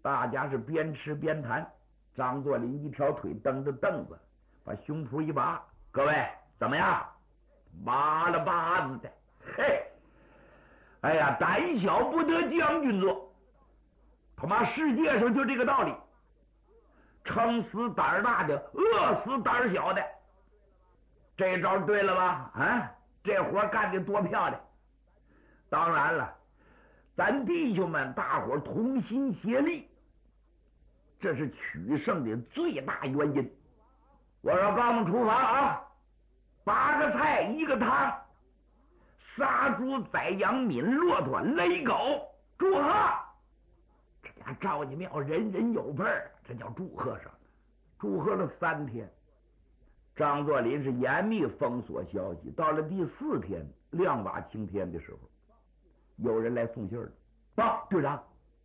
大家是边吃边谈。张作霖一条腿蹬着凳子，把胸脯一拔，各位怎么样？麻了巴子的，嘿，哎呀，胆小不得将军做，他妈世界上就这个道理，撑死胆大的，饿死胆小的。这招对了吧？啊，这活干得多漂亮！当然了，咱弟兄们大伙同心协力，这是取胜的最大原因。我说刚们厨房啊，8个菜1个汤，杀猪宰羊抿骆驼勒狗，祝贺！这家赵家庙人人有份儿，这叫祝贺上。祝贺了3天，张作霖是严密封锁消息。到了第4天亮瓦青天的时候，有人来送信了。报队长，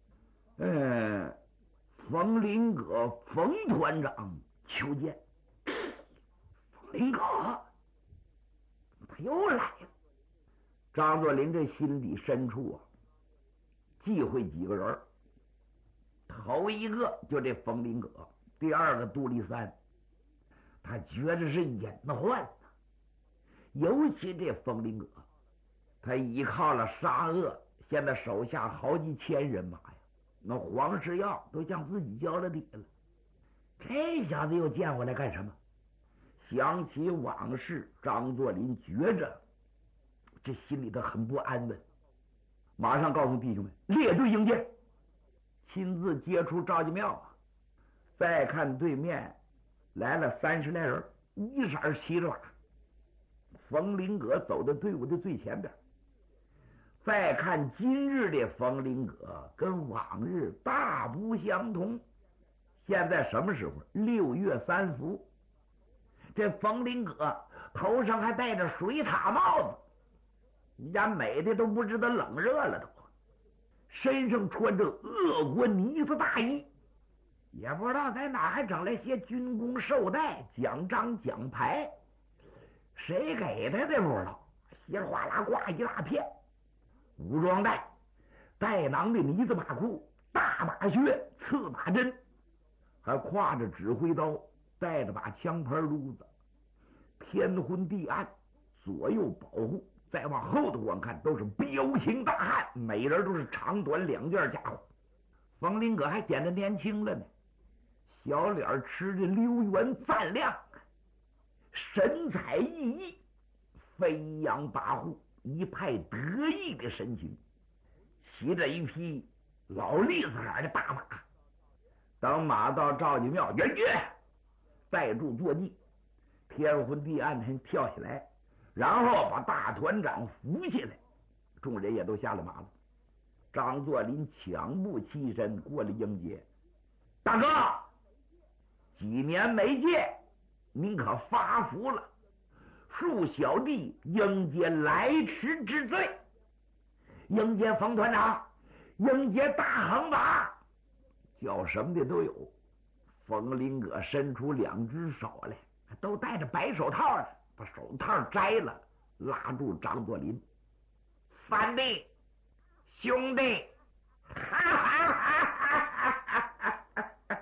冯林阁冯团长求见。冯林阁他又来了。张作霖这心底深处啊，忌讳几个人。头一个就这冯林阁，第二个杜立三，他觉得是隐患呐。尤其这冯林阁，他依靠了沙俄，现在手下好几千人马呀，那黄世耀都向自己交了底了。这小子又见回来干什么？想起往事，张作霖觉着这心里头很不安稳，马上告诉弟兄们列队迎接，亲自接触赵家庙啊。再看对面来了30来人，一色齐着马，冯林阁走到队伍的最前边。再看今日的冯林阁跟往日大不相同。现在什么时候？6月3伏。这冯林阁头上还戴着水獭帽子，人家美的都不知道冷热了都。身上穿着俄国呢子大衣，也不知道在哪还整来些军功绶带、奖章奖牌，谁给他的不知道，稀里哗啦挂一大片。武装带、带囊的呢子马裤、大马靴、刺马针，还挎着指挥刀，带着把枪牌撸子，天昏地暗，左右保护。再往后头观看，都是彪形大汉，每人都是长短2件家伙。冯林阁还显得年轻了呢，小脸吃着溜圆泛亮，神采奕奕，飞扬跋扈，一派得意的神情，骑着一匹老栗子眼的大马。等马到赵家庙，元军带住坐骑，天昏地暗才跳起来，然后把大团长扶起来，众人也都下了马了。张作霖抢步起身过了迎接。大哥，几年没见，您可发福了，恕小弟迎接来迟之罪。迎接冯团长，迎接大横马，叫什么的都有。冯林阁伸出2只手来，都戴着白手套呢，把手套摘了，拉住张作霖。三弟兄弟，哈哈哈哈，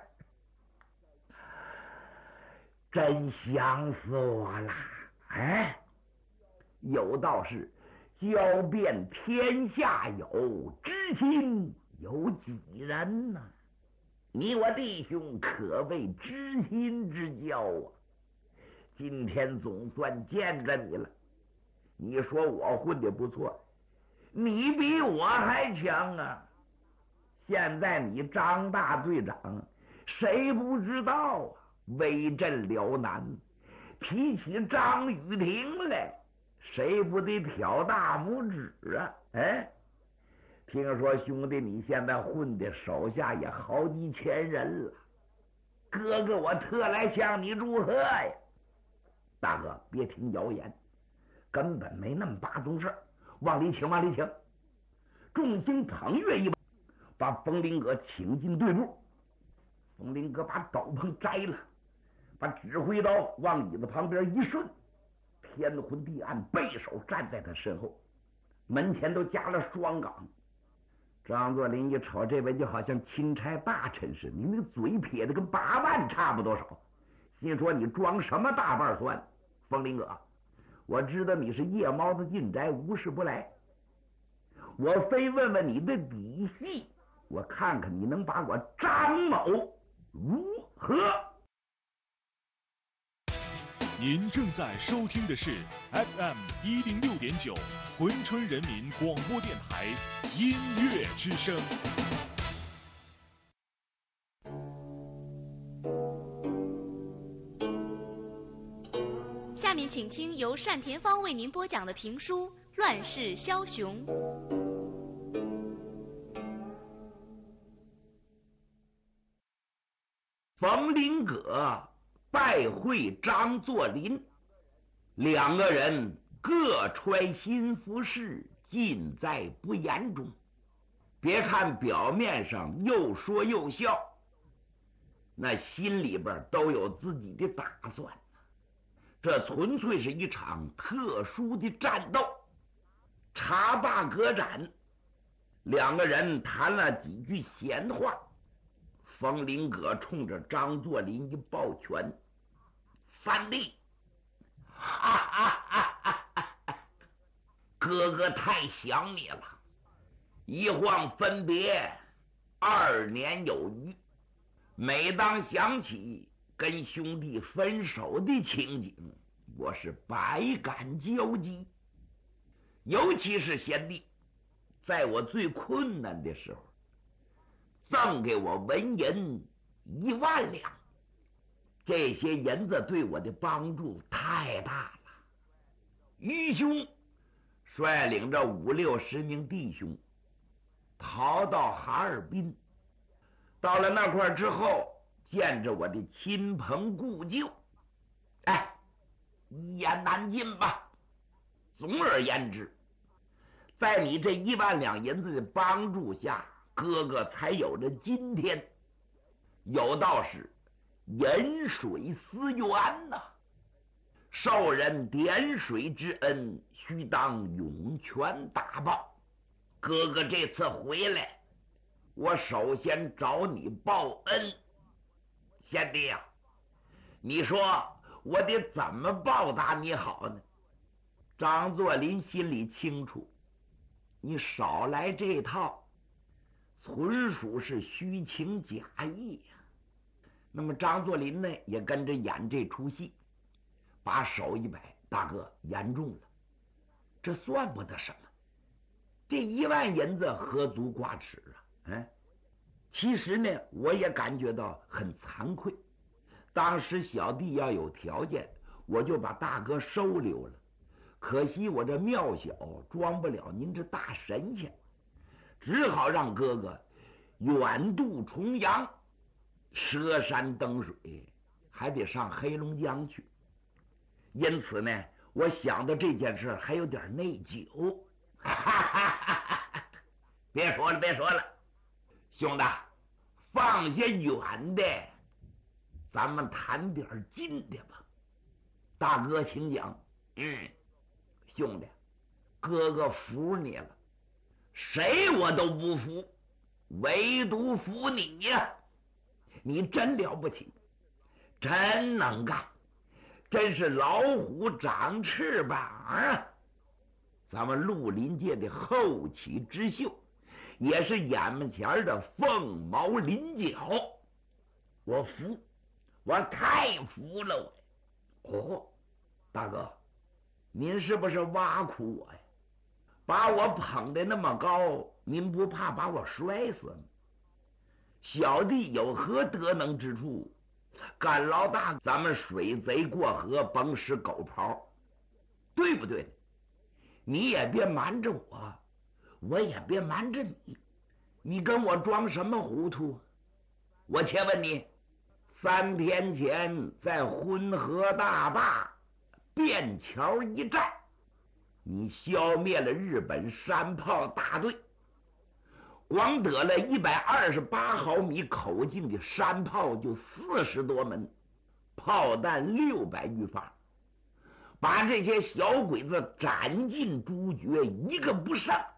真想死我了！哎，有道是交遍天下有，知心有几人呢？你我弟兄可谓知心之交啊！今天总算见着你了。你说我混得不错，你比我还强啊！现在你张大队长，谁不知道啊？威震辽南，提起张雨婷来，谁不得挑大拇指啊？哎，听说兄弟你现在混的手下也好几千人了，哥哥我特来向你祝贺呀！大哥别听谣言，根本没那么大宗事，往里请，往里请。众星捧月一般，把冯林阁请进队部。冯林阁把斗篷摘了，把指挥刀往椅子旁边一顺，天昏地暗，背手站在他身后，门前都加了双岗。 张作霖一瞅这边就好像钦差大臣似的，你那个嘴撇的跟8万差不多少，心说你装什么大瓣蒜？风林哥，我知道你是夜猫子进宅，无事不来，我非问问你的底细，我看看你能把我张某如何。 您正在收听的是 FM106.9珲春人民广播电台音乐之声。 下面请听由单田芳为您播讲的评书《乱世枭雄》。 冯林阁拜会张作霖，两个人各揣心腹事，尽在不言中。别看表面上又说又笑，那心里边都有自己的打算。这纯粹是一场特殊的战斗。茶罢歌盏，两个人谈了几句闲话。冯林阁冲着张作霖一抱拳：“三弟，哥哥太想你了，一晃分别2年有余，每当想起跟兄弟分手的情景，我是百感交集。尤其是贤弟在我最困难的时候赠给我纹银1万两，这些银子对我的帮助太大了。愚兄率领着50、60名弟兄逃到哈尔滨，到了那块之后，见着我的亲朋故旧，一言难尽吧。总而言之，在你这1万两银子的帮助下，哥哥才有了今天。有道是饮水思源呐，受人点水之恩，须当涌泉大报。哥哥这次回来，我首先找你报恩。贤弟呀，你说我得怎么报答你好呢？张作霖心里清楚，你少来这套，纯属是虚情假意呀。那么张作霖呢，也跟着演这出戏，把手一摆：“大哥，严重了，这算不得什么，这1万银子何足挂齿啊！”其实呢，我也感觉到很惭愧。当时小弟要有条件，我就把大哥收留了。可惜我这庙小，装不了您这大神仙，只好让哥哥远渡重洋，涉山登水，还得上黑龙江去。因此呢，我想到这件事还有点内疚。别说了，别说了，兄弟，放下远的，咱们谈点近的吧。大哥请讲。兄弟，哥哥服你了，谁我都不服，唯独服你呀！你真了不起，真能干，真是老虎长翅膀啊！咱们绿林界的后起之秀，也是眼前的凤毛麟角。我服，我太服了我。大哥，您是不是挖苦我呀？把我捧得那么高，您不怕把我摔死吗？小弟有何德能之处？干老大，咱们水贼过河，甭使狗刨，对不对？你也别瞒着我，我也别瞒着你，你跟我装什么糊涂？我且问你，3天前在浑河大坝便桥一战，你消灭了日本山炮大队，光得了128毫米口径的山炮就40多门，炮弹600余发，把这些小鬼子斩尽诛绝，一个不剩。